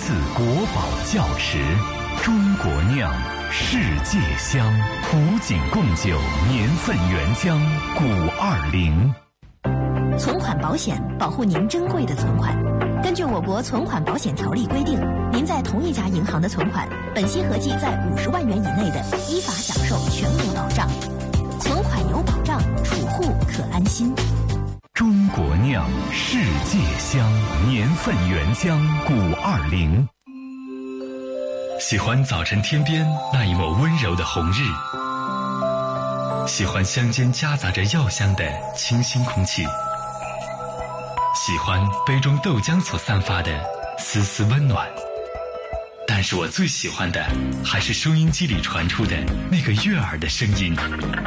次国宝窖池，中国酿，世界香，古井贡酒，年份原浆520。 存款保险保护您珍贵的存款。根据我国存款保险条例规定，您在同一家银行的存款，本息合计在50万元以内的，依法享受全额保障。存款有保障，储户可安心。 中国酿，世界香，年份原浆520。喜欢早晨天边那一抹温柔的红日，喜欢乡间夹杂着药香的清新空气，喜欢杯中豆浆所散发的丝丝温暖。但是我最喜欢的还是收音机里传出的那个悦耳的声音。